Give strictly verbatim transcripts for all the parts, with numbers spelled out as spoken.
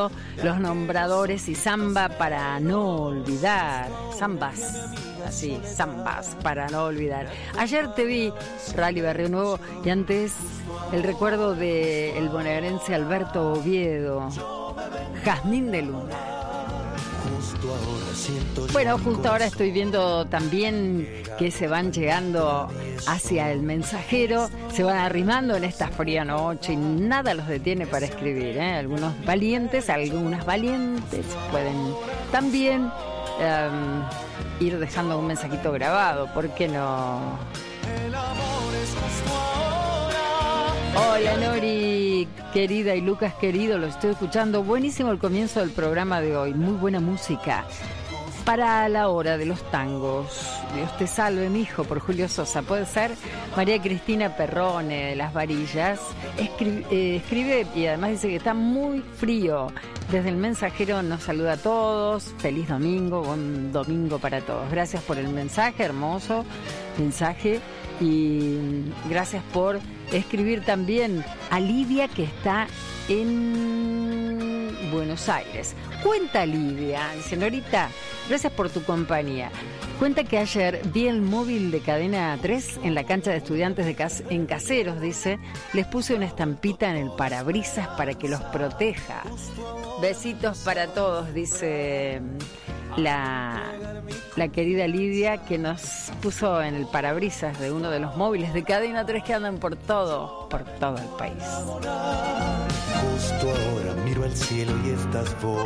escuchando los nombradores y samba para no olvidar. Zambas, así, zambas para no olvidar. Ayer te vi, Rally Barrio Nuevo, y antes el recuerdo de el bonaerense Alberto Oviedo, Jazmín de Luna. Bueno, justo ahora estoy viendo también que se van llegando hacia el mensajero, se van arrimando en esta fría noche y nada los detiene para escribir, ¿eh? Algunos valientes, algunas valientes pueden también um, ir dejando un mensajito grabado, ¿por qué no? Hola Nori, querida, y Lucas querido, lo estoy escuchando. Buenísimo el comienzo del programa de hoy, muy buena música. Para la hora de los tangos, Dios te salve, mijo, por Julio Sosa. Puede ser María Cristina Perrone de Las Varillas. Escribe, eh, escribe y además dice que está muy frío. Desde el mensajero nos saluda a todos. Feliz domingo, buen domingo para todos. Gracias por el mensaje, hermoso mensaje. Y gracias por escribir también a Lidia, que está en Buenos Aires. Cuenta Lidia, dice: Norita, gracias por tu compañía. Cuenta que ayer vi el móvil de Cadena tres en la cancha de estudiantes de Cas- en Caseros, dice. Les puse una estampita en el parabrisas para que los proteja. Besitos para todos, dice la, la querida Lidia, que nos puso en el parabrisas de uno de los móviles de Cadena tres que andan por todo, por todo el país. Justo ahora miro al cielo y estás vos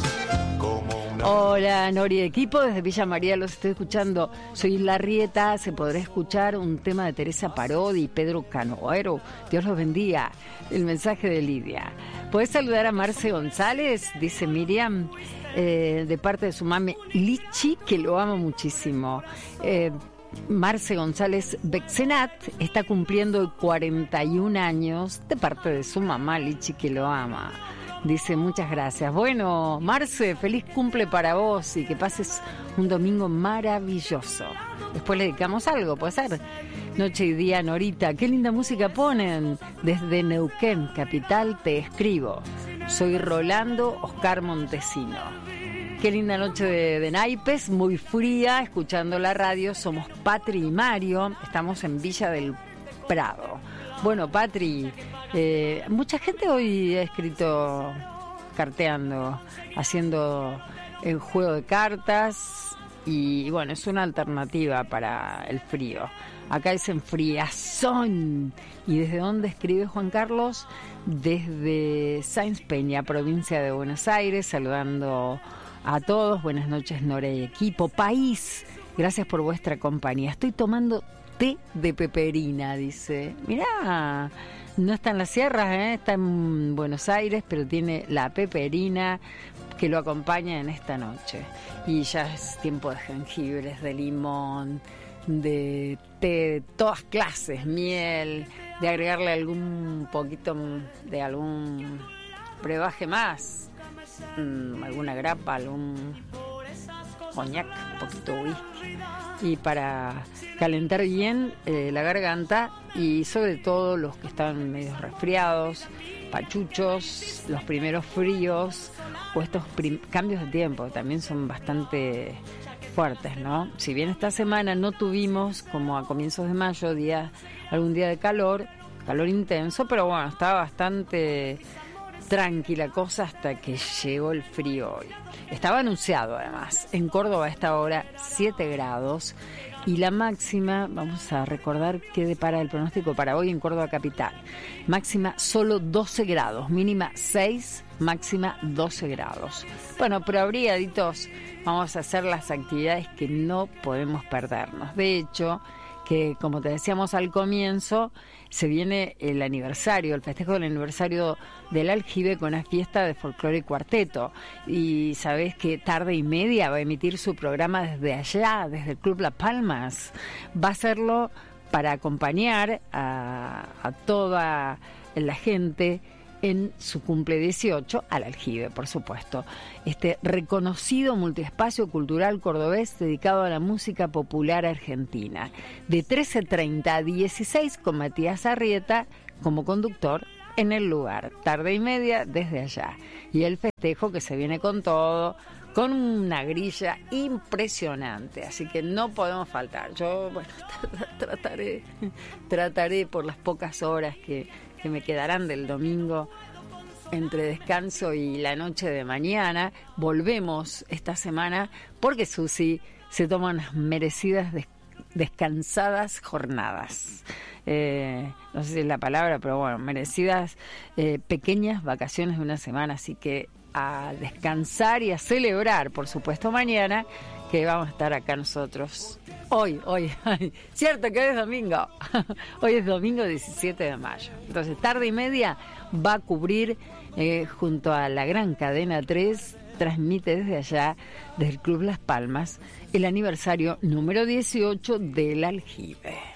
como una... Hola Nori, equipo, desde Villa María los estoy escuchando. Soy Larrieta, se podrá escuchar un tema de Teresa Parodi y Pedro Canoero. Dios los bendiga. El mensaje de Lidia. ¿Podés saludar a Marce González? Dice Miriam, eh, de parte de su mami Lichi, que lo ama muchísimo. Eh, Marce González Bexenat está cumpliendo cuarenta y un años de parte de su mamá Lichi, que lo ama. Dice: muchas gracias. Bueno, Marce, feliz cumple para vos y que pases un domingo maravilloso. Después le dedicamos algo, puede ser. Noche y día, Norita, qué linda música ponen. Desde Neuquén, capital, te escribo. Soy Rolando Oscar Montesino. Qué linda noche de, de naipes, muy fría, escuchando la radio. Somos Patri y Mario, estamos en Villa del Prado. Bueno, Patri, eh, mucha gente hoy ha escrito carteando, haciendo el juego de cartas y bueno, es una alternativa para el frío. Acá es en friazón. ¿Y desde dónde escribe Juan Carlos? Desde Sáenz Peña, provincia de Buenos Aires, saludando a todos. Buenas noches, Nora y equipo. País, gracias por vuestra compañía. Estoy tomando té de peperina, dice. Mirá, no está en las sierras, ¿eh? Está en Buenos Aires, pero tiene la peperina que lo acompaña en esta noche. Y ya es tiempo de jengibres, de limón, de té de todas clases, miel, de agregarle algún poquito de algún brebaje más, mmm, alguna grapa, algún coñac, un poquito de whisky, y para calentar bien eh, la garganta, y sobre todo los que están medio resfriados, pachuchos, los primeros fríos o estos prim- cambios de tiempo también son bastante fuertes, ¿no? Si bien esta semana no tuvimos, como a comienzos de mayo, día, algún día de calor, calor intenso, pero bueno, estaba bastante tranquila cosa hasta que llegó el frío hoy. Estaba anunciado además, en Córdoba a esta hora siete grados y la máxima, vamos a recordar qué depara el pronóstico para hoy en Córdoba capital. Máxima solo doce grados, mínima seis, máxima doce grados. Bueno, pero abrigaditos vamos a hacer las actividades que no podemos perdernos. De hecho, que como te decíamos al comienzo, se viene el aniversario, el festejo del aniversario del Aljibe con la fiesta de folclore y cuarteto. Y sabés que Tarde y Media va a emitir su programa desde allá, desde el Club Las Palmas. Va a hacerlo para acompañar a, a toda la gente en su cumple dieciocho, al Aljibe, por supuesto. Este reconocido multiespacio cultural cordobés dedicado a la música popular argentina. De trece treinta a dieciséis, con Matías Arrieta como conductor, en el lugar, tarde y media desde allá. Y el festejo que se viene con todo, con una grilla impresionante, así que no podemos faltar. Yo, bueno, trataré, trataré por las pocas horas que, que me quedarán del domingo, entre descanso y la noche de mañana. Volvemos esta semana porque Susi se toma unas merecidas des- descansadas jornadas. Eh, no sé si es la palabra, pero bueno, merecidas eh, pequeñas vacaciones de una semana, así que a descansar y a celebrar, por supuesto, mañana, que vamos a estar acá nosotros. Hoy, hoy, hoy. Cierto que hoy es domingo. Hoy es domingo diecisiete de mayo. Entonces, tarde y media va a cubrir eh, junto a la gran cadena tres, transmite desde allá, desde el Club Las Palmas, el aniversario número dieciocho del Aljibe.